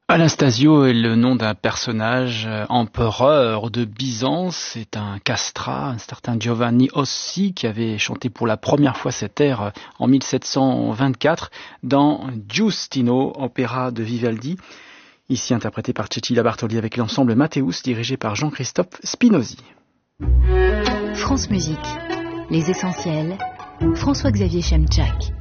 Anastasio est le nom d'un personnage empereur de Byzance. C'est un castrat, un certain Giovanni Ossi, qui avait chanté pour la première fois cet air en 1724 dans Giustino, opéra de Vivaldi, ici interprété par Cecilia Bartoli avec l'ensemble Mathéus dirigé par Jean-Christophe Spinozzi. France Musique, les essentiels, François-Xavier Chemczak.